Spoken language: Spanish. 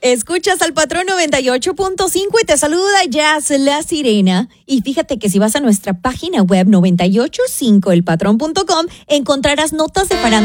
Escuchas al Patrón 98.5 y te saluda Jazz La Sirena. Y fíjate que si vas a nuestra página web 985elpatrón.com encontrarás notas de farándula